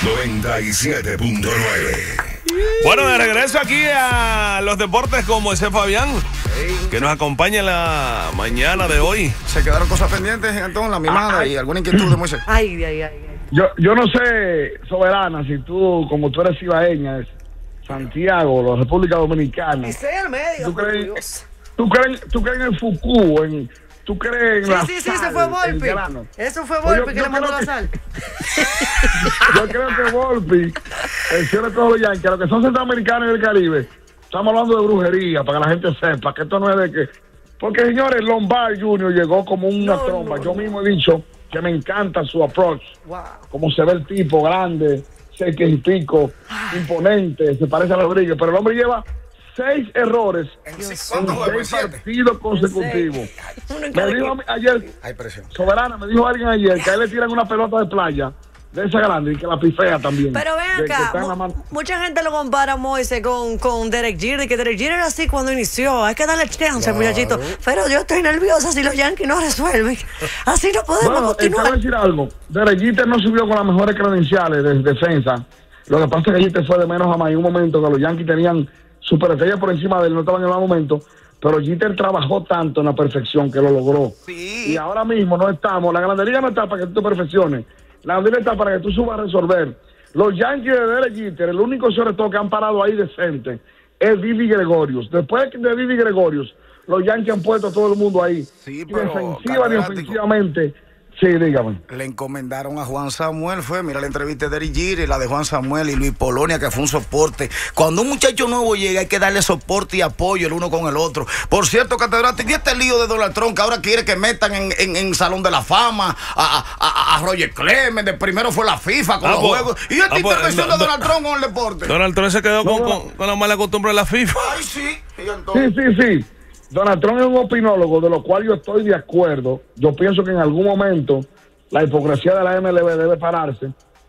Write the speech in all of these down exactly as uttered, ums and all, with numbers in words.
noventa y siete punto nueve. Bueno, de regreso aquí a los deportes con Moisés Fabián, que nos acompaña en la mañana de hoy. Se quedaron cosas pendientes, Antón, la mimada y alguna inquietud de Moisés. Ay, ay, ay. Yo, yo no sé, Soberana, si tú, como tú eres cibaeña, es Santiago, la República Dominicana. Y sea el medio. ¿Tú crees, tú crees, tú crees en el Fuku, en, tú crees en Sí, la sí, sí, sal, eso fue el Volpi. grano? Eso fue Pues yo- Volpi que yo le mandó creo la que- sal. Yo creo que Volpi, el cielo de todos los yankees, los que son centroamericanos y del Caribe, estamos hablando de brujería, para que la gente sepa que esto no es de que... Porque, señores, Lombard junior llegó como una No, tromba. no, Yo no. mismo he dicho que me encanta su approach. Wow. Como se ve el tipo, grande, seis y pico, imponente, se parece a Rodríguez, pero el hombre lleva seis errores en ¿Cuántos juegos? seis ¿Siete? partidos consecutivos. Uno en Me cada dijo a equipo. mí ayer, Hay presión. Soberana, me dijo alguien ayer que a él le tiran una pelota de playa de esa grande y que la pifea también. Pero De ven que acá, está en la mu- mano. mucha gente lo compara, Moise, con, con Derek Jeter, que Derek Jeter era así cuando inició. Hay que darle chance, muchachito. Pero yo estoy nerviosa si los Yankees no resuelven. Así no podemos Bueno, eh, te voy a continuar. decir algo. Derek Jeter no subió con las mejores credenciales de defensa. Lo que pasa es que Jeter fue de menos a más. En un momento que los Yankees tenían superestrellas por encima de él, no estaban en el momento. Pero Jeter trabajó tanto en la perfección que lo logró. Sí. Y ahora mismo no estamos. La Grande Liga no está para que tú te perfecciones. La Grande Liga está para que tú subas a resolver. Los Yankees de Derek Jeter, el único shortstop que han parado ahí decente es Didi Gregorius. Después de Didi Gregorius, los Yankees han puesto a todo el mundo ahí. Sí, Ni pero, defensiva ni catedrático. ofensivamente. Sí, dígame. Le encomendaron a Juan Samuel, fue, mira la entrevista de Derek Jeter, la de Juan Samuel y Luis Polonia, que fue un soporte. Cuando un muchacho nuevo llega, hay que darle soporte y apoyo el uno con el otro. Por cierto, catedrático, y este lío de Donald Trump, que ahora quiere que metan en, en, en Salón de la Fama a, a, a Roger Clemens, de primero fue la FIFA con Ah, los pues, juegos. Y esta ah, pues, intervención no, de no. Donald Trump con el deporte. Donald Trump se quedó con, No, no. con- con la mala costumbre de la FIFA. Ay, sí. Y Sí, entonces, sí, sí. Donald Trump es un opinólogo, de lo cual yo estoy de acuerdo. Yo pienso que en algún momento la hipocresía de la M L B debe pararse.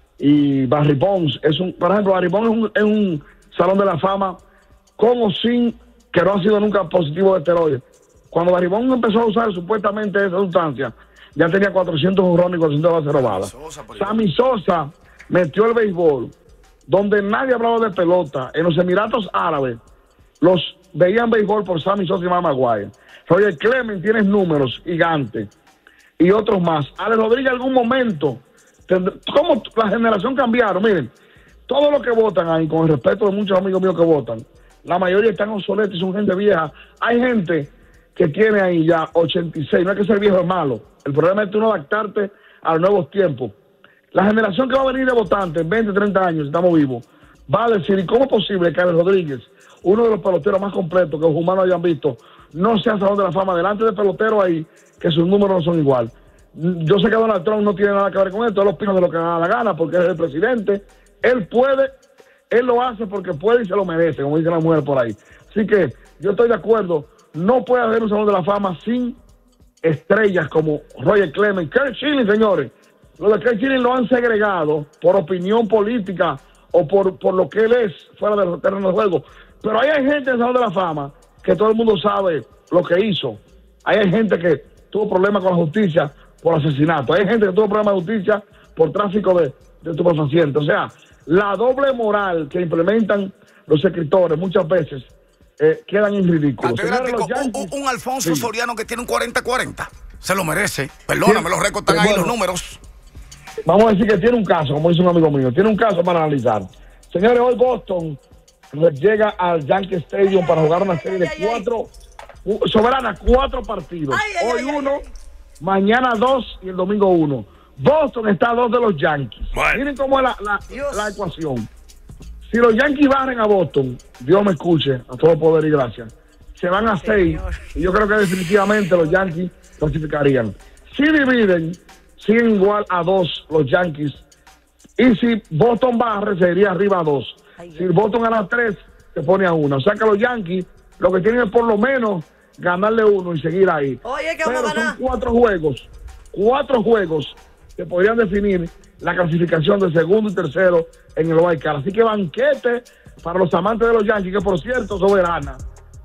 Y Barry Bonds es un, por ejemplo, Barry Bonds es un, es un salón de la fama con o sin, que no ha sido nunca positivo de esteroides. Cuando Barry Bonds empezó a usar supuestamente esa sustancia, ya tenía cuatrocientos jorrones y cuatrocientos bases robadas. Sosa, por Sammy Sosa metió el béisbol donde nadie hablaba de pelota. En los Emiratos Árabes, los veían béisbol por Sammy Sosa y Mark Maguire. Roger Clemens tiene números gigantes y otros más. Alex Rodríguez, en algún momento, tendr- ¿cómo la generación cambiaron? Miren, todos los que votan ahí, con el respeto de muchos amigos míos que votan, la mayoría están obsoletos y son gente vieja. Hay gente que tiene ahí ya ochenta y seis, no hay que ser viejo es malo. El problema es tú no adaptarte a los nuevos tiempos. La generación que va a venir de votantes en veinte, treinta años, estamos vivos, va a decir, ¿y cómo es posible que Alex Rodríguez, uno de los peloteros más completos que los humanos hayan visto, no sea Salón de la Fama delante de peloteros ahí, que sus números no son igual? Yo sé que Donald Trump no tiene nada que ver con esto, él opina de lo que le da la gana, porque él es el presidente, él puede, él lo hace porque puede y se lo merece, como dice la mujer por ahí. Así que yo estoy de acuerdo, no puede haber un Salón de la Fama sin estrellas como Roger Clemens, Kurt Schilling, señores. Lo de Kurt Schilling lo han segregado por opinión política o por, por lo que él es fuera del terreno de juego. Pero ahí hay gente en el Salón de la Fama que todo el mundo sabe lo que hizo. Ahí hay gente que tuvo problemas con la justicia por asesinato. Hay gente que tuvo problemas de justicia por tráfico de, de estupefacientes. O sea, la doble moral que implementan los escritores muchas veces eh, quedan en ridículo. catedrático, Señores, los un, Yankees- un- un Alfonso Sí. Soriano que tiene un cuarenta cuarenta. Se lo merece. Perdóname, Sí. los récords están Pero ahí, bueno. los números. Vamos a decir que tiene un caso, como dice un amigo mío, tiene un caso para analizar. Señores, hoy Boston llega al Yankee Stadium para jugar una serie de ay, ay. cuatro, u- soberana, cuatro partidos. Ay, ay, Hoy ay, ay, uno, ay. mañana dos y el domingo uno. Boston está a dos de los Yankees. Bueno. Miren cómo es la, la, Dios. la ecuación. Si los Yankees barren a Boston, Dios me escuche, a todo poder y gracia, se van a seis. Y yo creo que definitivamente los Yankees clasificarían. Si dividen, siguen igual a dos los Yankees. Y si Boston barre, sería arriba a dos. Ay, Si ay. Boston gana tres, se pone a una. O sea que los Yankees lo que tienen es por lo menos ganarle uno y seguir ahí. Oye, que Pero vamos a son ganar. cuatro juegos, cuatro juegos que podrían definir la clasificación de segundo y tercero en el wild card. Así que banquete para los amantes de los Yankees, que por cierto, soberana,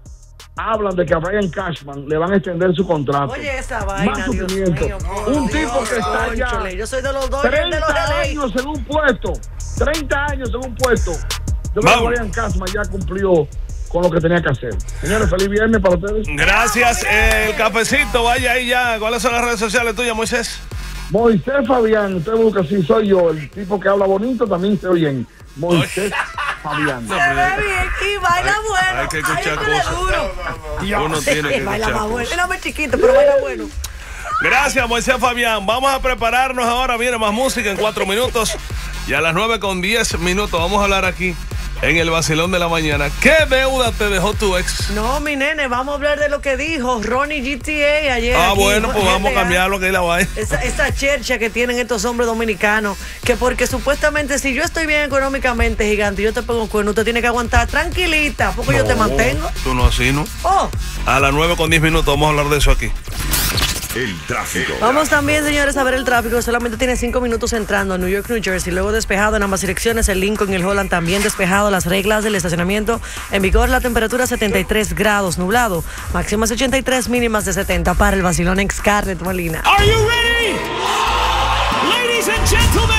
hablan de que a Brian Cashman le van a extender su contrato. Oye, esa Más vaina, Dios sufrimiento. mío. Un Dios, tipo que está ya cónchale, yo soy de los dos de los treinta L A. años en un puesto treinta años en un puesto. Yo creo Vamos. que Brian Cashman ya cumplió con lo que tenía que hacer. Señores, feliz viernes para ustedes. Gracias. El cafecito, vaya ahí ya. ¿Cuáles son las redes sociales tuyas, Moisés? Moisés Fabián, usted busca así, soy yo, el tipo que habla bonito también se oyen. Moisés Fabián. Se ve bien y baila Hay- bueno. hay que escuchar Ay, cosas. duro. Uno tiene que Baila escuchar más bueno. cosas. Él no es chiquito, pero baila bueno. Gracias, Moisés Fabián. Vamos a prepararnos ahora. Viene más música en cuatro minutos. Y a las nueve con diez minutos vamos a hablar aquí en el vacilón de la mañana. ¿Qué deuda te dejó tu ex? No, mi nene, vamos a hablar de lo que dijo Ronnie G T A ayer. Ah, aquí, bueno, pues G T A. vamos a cambiar lo que es la vaina. Esa, esa chercha que tienen estos hombres dominicanos, que porque supuestamente si yo estoy bien económicamente, gigante, y yo te pongo cuerno, usted tiene que aguantar tranquilita, porque yo te mantengo. Tú no así, ¿no? Oh, A las nueve con diez minutos vamos a hablar de eso aquí. El tráfico. vamos también, señores, a ver el tráfico. Solamente tiene cinco minutos entrando a New York, New Jersey. Luego despejado en ambas direcciones. El Lincoln y el Holland también despejado. Las reglas del estacionamiento en vigor. La temperatura setenta y tres grados, nublado. Máximas ochenta y tres, mínimas de setenta para el vacilón ex Scarlett Molina. Are you ready? Ladies and gentlemen.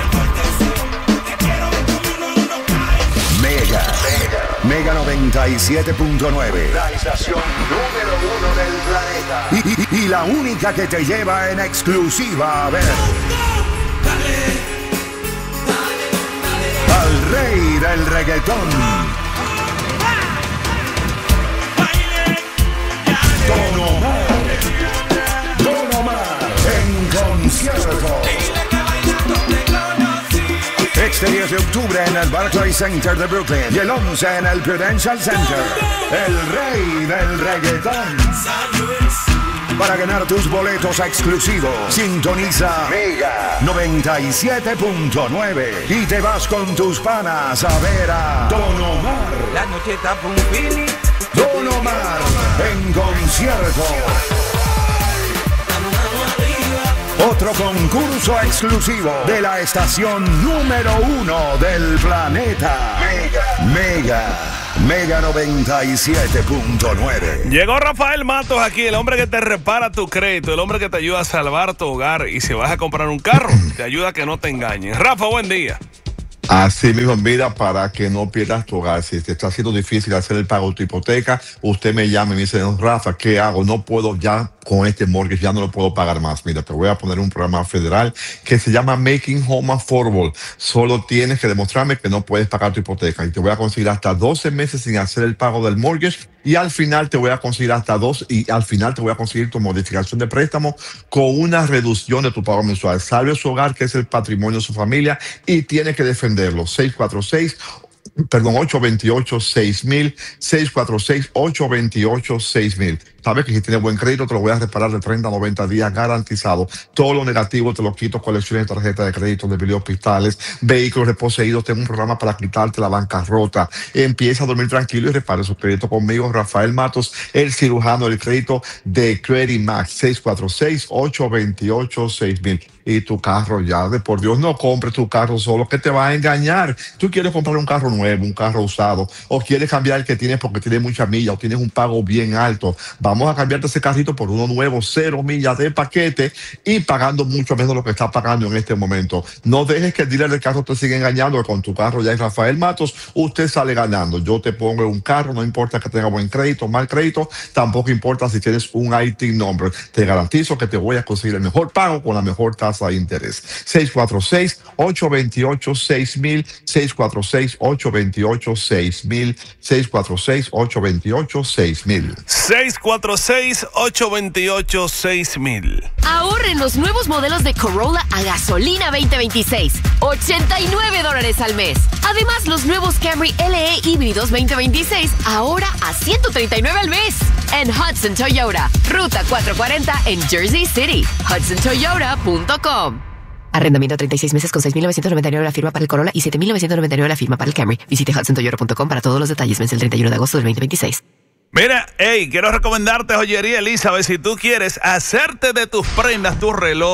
Mega. Mega noventa y siete punto nueve. La estación número uno del planeta. Y, y- y la única que te lleva en exclusiva a ver al rey del reggaetón. Don Omar. Don Omar en concierto. Este diez de octubre en el Barclays Center de Brooklyn y el once en el Prudential Center. El rey del reggaetón. Para ganar tus boletos exclusivos, sintoniza Mega noventa y siete punto nueve y te vas con tus panas a ver a Don Omar. La noche está por un feeling. Don Omar en concierto. Otro concurso exclusivo de la estación número uno del planeta. Mega. Mega. Mega noventa y siete punto nueve. Llegó Rafael Matos aquí, el hombre que te repara tu crédito, el hombre que te ayuda a salvar tu hogar. Y si vas a comprar un carro, te ayuda a que no te engañen. Rafa, buen día. Así mismo, mira, para que no pierdas tu hogar. Si te está haciendo difícil hacer el pago de tu hipoteca, usted me llama y me dice, "Don Rafa, ¿qué hago? No puedo ya con este mortgage, ya no lo puedo pagar más." Mira, te voy a poner un programa federal que se llama Making Home Affordable. Solo tienes que demostrarme que no puedes pagar tu hipoteca y te voy a conseguir hasta doce meses sin hacer el pago del mortgage. Y al final te voy a conseguir hasta dos y al final te voy a conseguir tu modificación de préstamo con una reducción de tu pago mensual. Salve su hogar, que es el patrimonio de su familia, y tiene que defenderlo. seis cuatro seis, perdón, ocho dos ocho, seis mil, seis cuatro seis, ocho dos ocho, seis mil. Sabes que si tienes buen crédito te lo voy a reparar de treinta a noventa días garantizado. Todo lo negativo te lo quito, colecciones de tarjetas de crédito, de videos pistales, vehículos reposeídos. Tengo un programa para quitarte la bancarrota. Empieza a dormir tranquilo y repare su crédito conmigo, Rafael Matos, el cirujano del crédito de Credit Max. Seis cuatro seis, ocho dos ocho, seis mil. Y tu carro ya, de por Dios, no compres tu carro solo, que te va a engañar. Tú quieres comprar un carro nuevo, un carro usado, o quieres cambiar el que tienes porque tiene mucha milla, o tienes un pago bien alto. Vamos a cambiarte ese carrito por uno nuevo, cero millas de paquete y pagando mucho menos de lo que estás pagando en este momento. No dejes que el dealer del carro te siga engañando, que con tu carro ya es Rafael Matos, usted sale ganando. Yo te pongo un carro, no importa que tenga buen crédito, mal crédito, tampoco importa si tienes un I T number. Te garantizo que te voy a conseguir el mejor pago con la mejor tasa de interés. seis cuatro seis, ocho dos ocho, seis mil, seis cuatro seis, ocho dos ocho, seis mil, seis cuatro seis, ocho dos ocho, seis mil. seis cuatro seis, ocho dos ocho, seis mil. Ahorren los nuevos modelos de Corolla a gasolina veinte veintiséis. ochenta y nueve dólares al mes. Además, los nuevos Camry L E híbridos veinte veintiséis ahora a ciento treinta y nueve al mes. En Hudson Toyota, Ruta cuatrocientos cuarenta en Jersey City. hudson toyota punto com. Arrendamiento treinta y seis meses con seis mil novecientos noventa y nueve la firma para el Corolla y siete mil novecientos noventa y nueve la firma para el Camry. Visite hudson toyota punto com para todos los detalles. Vence el treinta y uno de agosto del veinte veintiséis. Mira, hey, quiero recomendarte Joyería Elizabeth. Si tú quieres hacerte de tus prendas, tu reloj,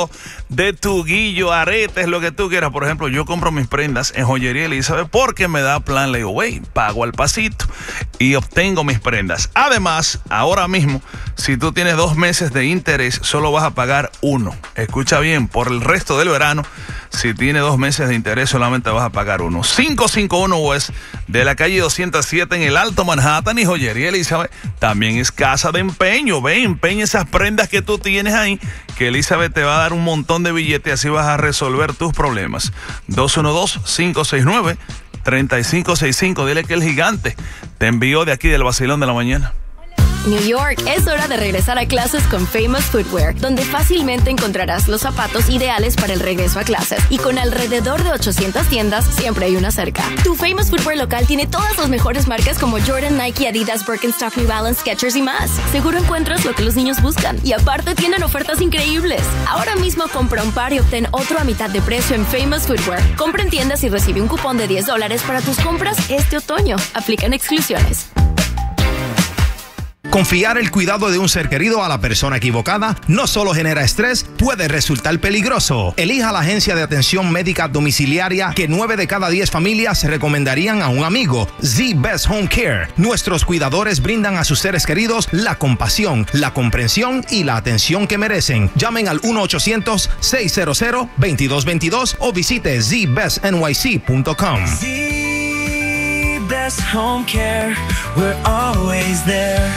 de tu guillo, aretes, lo que tú quieras. Por ejemplo, yo compro mis prendas en Joyería Elizabeth porque me da plan layaway, pago al pasito y obtengo mis prendas. Además, ahora mismo, si tú tienes dos meses de interés, solo vas a pagar uno. Escucha bien, por el resto del verano, si tienes dos meses de interés, solamente vas a pagar uno. quinientos cincuenta y uno West de la calle doscientos siete en el Alto Manhattan, y Joyería Elizabeth también es casa de empeño. Ve, empeña esas prendas que tú tienes ahí, que Elizabeth te va a dar un montón de billetes, así vas a resolver tus problemas. dos uno dos, cinco seis nueve, tres cinco seis cinco. Dile que el gigante te envió de aquí del Vacilón de la Mañana. New York, es hora de regresar a clases con Famous Footwear, donde fácilmente encontrarás los zapatos ideales para el regreso a clases. Y con alrededor de ochocientas tiendas, siempre hay una cerca. Tu Famous Footwear local tiene todas las mejores marcas como Jordan, Nike, Adidas, Birkenstock, New Balance, Skechers y más. Seguro encuentras lo que los niños buscan. Y aparte tienen ofertas increíbles. Ahora mismo compra un par y obtén otro a mitad de precio en Famous Footwear. Compra en tiendas y recibe un cupón de diez dólares para tus compras este otoño. Aplican exclusiones. Confiar el cuidado de un ser querido a la persona equivocada no solo genera estrés, puede resultar peligroso. Elija la agencia de atención médica domiciliaria que nueve de cada diez familias recomendarían a un amigo. Z-Best Home Care. Nuestros cuidadores brindan a sus seres queridos la compasión, la comprensión y la atención que merecen. Llamen al uno ochocientos, seiscientos, veintidós veintidós o visite z best n y c punto com. Z-Best Home Care, we're always there.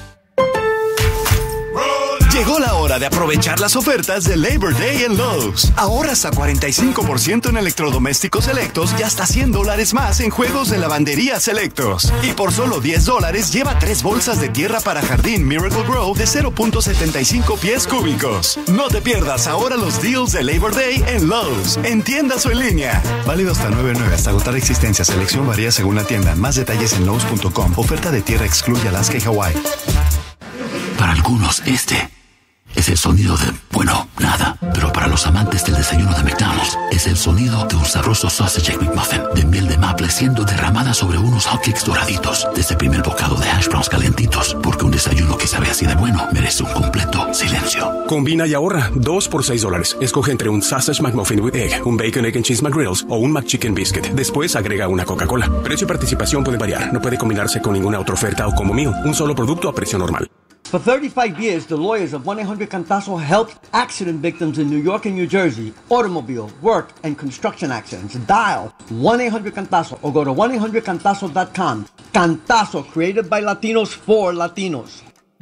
Llegó la hora de aprovechar las ofertas de Labor Day en Lowe's. Ahorras a cuarenta y cinco por ciento en electrodomésticos selectos y hasta cien dólares más en juegos de lavandería selectos. Y por solo diez dólares lleva tres bolsas de tierra para jardín Miracle Grow de cero punto setenta y cinco pies cúbicos. No te pierdas ahora los deals de Labor Day en Lowe's, en tiendas o en línea. Válido hasta nueve nueve hasta agotar existencia. Selección varía según la tienda. Más detalles en Lowe's punto com. Oferta de tierra excluye Alaska y Hawái. Para algunos, este es el sonido de, bueno, nada. Pero para los amantes del desayuno de McDonald's, es el sonido de un sabroso sausage McMuffin de miel de maple siendo derramada sobre unos hotcakes doraditos. Desde el primer bocado de hash browns calentitos, porque un desayuno que sabe así de bueno merece un completo silencio. Combina y ahorra. Dos por seis dólares. Escoge entre un sausage McMuffin with egg, un bacon, egg and cheese McGrills o un McChicken biscuit. Después agrega una Coca-Cola. Precio y participación puede variar. No puede combinarse con ninguna otra oferta o como mío. Un solo producto a precio normal. For thirty-five years, the lawyers of one eight hundred Cantazo helped accident victims in New York and New Jersey, automobile, work, and construction accidents. Dial one eight hundred Cantazo or go to one eight hundred cantazo dot com. Cantazo, created by Latinos for Latinos.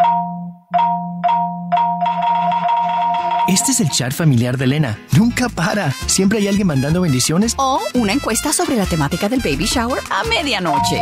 Este es el chat familiar de Elena. Nunca para. Siempre hay alguien mandando bendiciones. O una encuesta sobre la temática del baby shower a medianoche.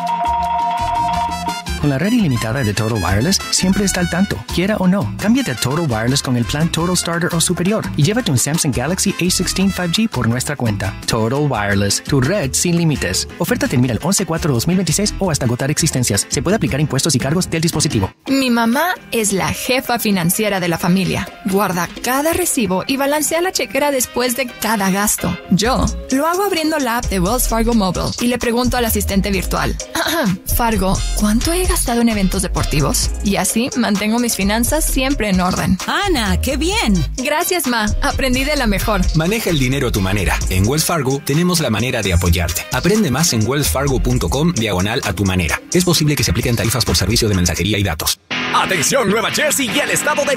Con la red ilimitada de Total Wireless, siempre está al tanto, quiera o no. Cámbiate a Total Wireless con el plan Total Starter o superior y llévate un Samsung Galaxy A dieciséis cinco G por nuestra cuenta. Total Wireless, tu red sin límites. Oferta termina el once cuatro de dos mil veintiséis o hasta agotar existencias. Se puede aplicar impuestos y cargos del dispositivo. Mi mamá es la jefa financiera de la familia. Guarda cada recibo y balancea la chequera después de cada gasto. Yo lo hago abriendo la app de Wells Fargo Mobile y le pregunto al asistente virtual. Fargo, ¿cuánto he gastado en eventos deportivos? Y así mantengo mis finanzas siempre en orden. Ana, ¡qué bien! Gracias, Ma. Aprendí de la mejor. Maneja el dinero a tu manera. En Wells Fargo tenemos la manera de apoyarte. Aprende más en wells fargo punto com diagonal a tu manera. Es posible que se apliquen tarifas por servicio de mensajería y datos. Atención, Nueva Jersey y el estado de